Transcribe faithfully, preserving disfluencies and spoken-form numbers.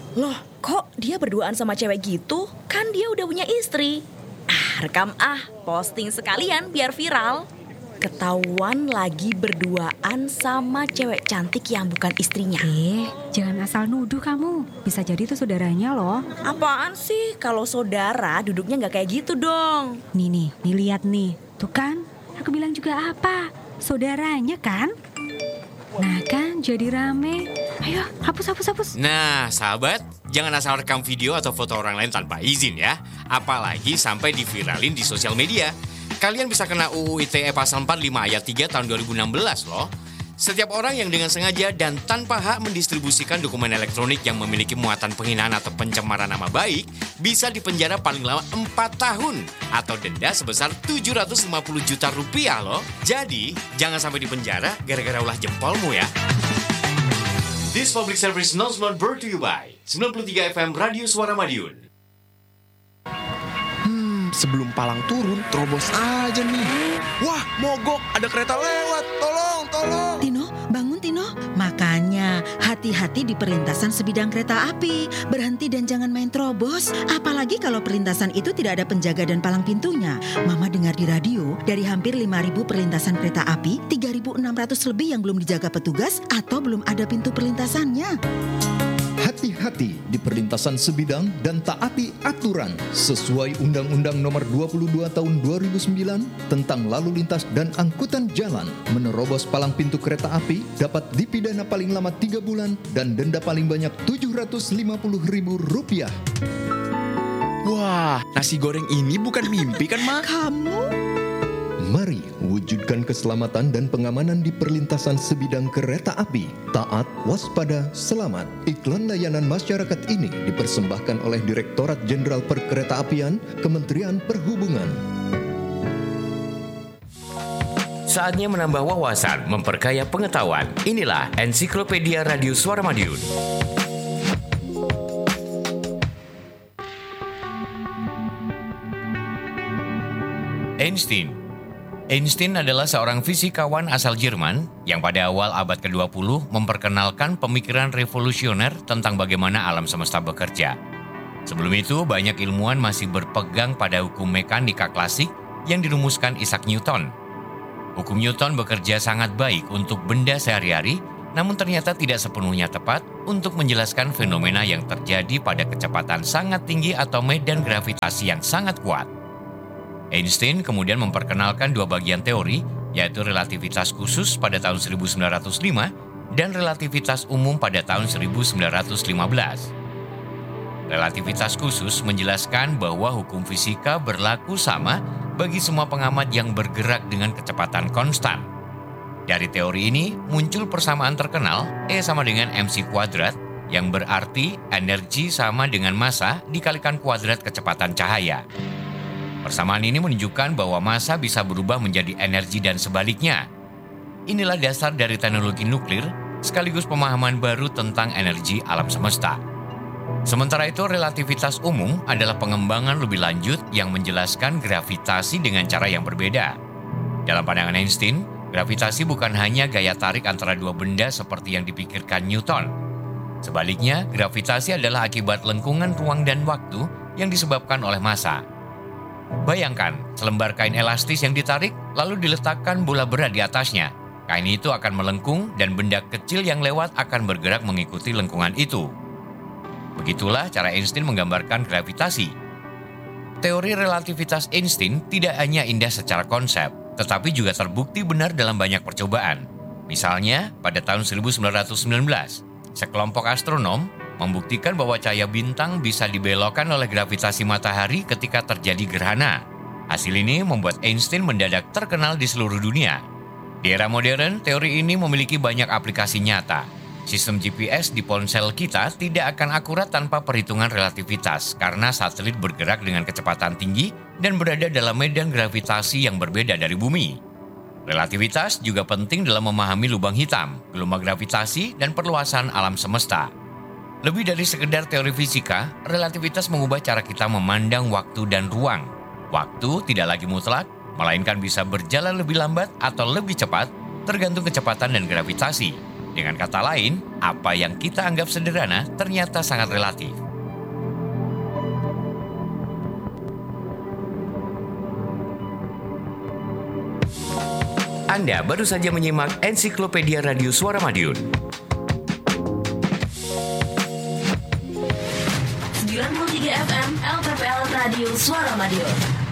Loh, kok dia berduaan sama cewek gitu? Kan dia udah punya istri. Ah, rekam ah, posting sekalian biar viral. Ketahuan lagi berduaan sama cewek cantik yang bukan istrinya. Eh, jangan asal nuduh kamu. Bisa jadi itu saudaranya loh. Apaan sih? Kalau saudara duduknya nggak kayak gitu dong. Nih nih, nih lihat nih. Tuh kan, aku bilang juga apa? Saudaranya kan? Nah kan, jadi rame. Ayo, hapus, hapus, hapus. Nah, sahabat, jangan asal rekam video atau foto orang lain tanpa izin ya. Apalagi sampai diviralin di sosial media. Kalian bisa kena U U I T E pasal empat puluh lima ayat tiga tahun dua ribu enam belas loh. Setiap orang yang dengan sengaja dan tanpa hak mendistribusikan dokumen elektronik yang memiliki muatan penghinaan atau pencemaran nama baik bisa dipenjara paling lama empat tahun atau denda sebesar tujuh ratus lima puluh juta rupiah loh. Jadi, jangan sampai dipenjara gara-gara ulah jempolmu ya. This public service announcement brought to you by sembilan puluh tiga F M Radio Suara Madiun. Sebelum palang turun, terobos aja nih. Wah, mogok, ada kereta lewat. Tolong, tolong. Tino, bangun Tino. Makanya, hati-hati di perlintasan sebidang kereta api. Berhenti dan jangan main terobos. Apalagi kalau perlintasan itu tidak ada penjaga dan palang pintunya. Mama dengar di radio, dari hampir lima ribu perlintasan kereta api, tiga ribu enam ratus lebih yang belum dijaga petugas atau belum ada pintu perlintasannya. Hati-hati di perlintasan sebidang dan taati aturan sesuai Undang-Undang Nomor dua puluh dua Tahun dua ribu sembilan tentang lalu lintas dan angkutan jalan. Menerobos palang pintu kereta api dapat dipidana paling lama tiga bulan dan denda paling banyak tujuh ratus lima puluh ribu rupiah. Wah, nasi goreng ini bukan mimpi kan, Ma? Kamu? Mari wujudkan keselamatan dan pengamanan di perlintasan sebidang kereta api. Taat, waspada, selamat. Iklan layanan masyarakat ini dipersembahkan oleh Direktorat Jenderal Perkeretaapian, Kementerian Perhubungan. Saatnya menambah wawasan, memperkaya pengetahuan. Inilah Ensiklopedia Radio Suara Madiun. Einstein Einstein adalah seorang fisikawan asal Jerman yang pada awal abad ke dua puluh memperkenalkan pemikiran revolusioner tentang bagaimana alam semesta bekerja. Sebelum itu, banyak ilmuwan masih berpegang pada hukum mekanika klasik yang dirumuskan Isaac Newton. Hukum Newton bekerja sangat baik untuk benda sehari-hari, namun ternyata tidak sepenuhnya tepat untuk menjelaskan fenomena yang terjadi pada kecepatan sangat tinggi atau medan gravitasi yang sangat kuat. Einstein kemudian memperkenalkan dua bagian teori, yaitu relativitas khusus pada tahun seribu sembilan ratus lima dan relativitas umum pada tahun seribu sembilan ratus lima belas. Relativitas khusus menjelaskan bahwa hukum fisika berlaku sama bagi semua pengamat yang bergerak dengan kecepatan konstan. Dari teori ini muncul persamaan terkenal E sama dengan mc kuadrat, yang berarti energi sama dengan massa dikalikan kuadrat kecepatan cahaya. Persamaan ini menunjukkan bahwa massa bisa berubah menjadi energi dan sebaliknya. Inilah dasar dari teknologi nuklir, sekaligus pemahaman baru tentang energi alam semesta. Sementara itu, relativitas umum adalah pengembangan lebih lanjut yang menjelaskan gravitasi dengan cara yang berbeda. Dalam pandangan Einstein, gravitasi bukan hanya gaya tarik antara dua benda seperti yang dipikirkan Newton. Sebaliknya, gravitasi adalah akibat lengkungan ruang dan waktu yang disebabkan oleh massa. Bayangkan, selembar kain elastis yang ditarik lalu diletakkan bola berat di atasnya. Kain itu akan melengkung dan benda kecil yang lewat akan bergerak mengikuti lengkungan itu. Begitulah cara Einstein menggambarkan gravitasi. Teori relativitas Einstein tidak hanya indah secara konsep, tetapi juga terbukti benar dalam banyak percobaan. Misalnya, pada tahun seribu sembilan ratus sembilan belas, sekelompok astronom membuktikan bahwa cahaya bintang bisa dibelokkan oleh gravitasi matahari ketika terjadi gerhana. Hasil ini membuat Einstein mendadak terkenal di seluruh dunia. Di era modern, teori ini memiliki banyak aplikasi nyata. Sistem G P S di ponsel kita tidak akan akurat tanpa perhitungan relativitas karena satelit bergerak dengan kecepatan tinggi dan berada dalam medan gravitasi yang berbeda dari bumi. Relativitas juga penting dalam memahami lubang hitam, gelombang gravitasi, dan perluasan alam semesta. Lebih dari sekedar teori fisika, relativitas mengubah cara kita memandang waktu dan ruang. Waktu tidak lagi mutlak, melainkan bisa berjalan lebih lambat atau lebih cepat, tergantung kecepatan dan gravitasi. Dengan kata lain, apa yang kita anggap sederhana ternyata sangat relatif. Anda baru saja menyimak Ensiklopedia Radio Suara Madiun. sembilan puluh tiga F M L P P L Radio Suara Madiun.